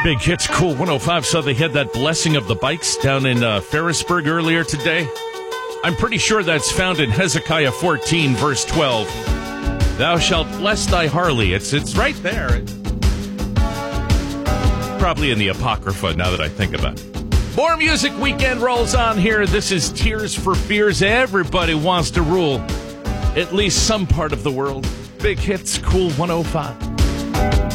Big Hits Cool 105 saw they had that blessing of the bikes down in Ferrisburg earlier today. I'm pretty sure that's found in Hezekiah 14, verse 12. Thou shalt bless thy Harley. It's right there. Probably in the Apocrypha, now that I think about it. More music weekend rolls on here. This is Tears for Fears. Everybody wants to rule at least some part of the world. Big Hits Cool 105.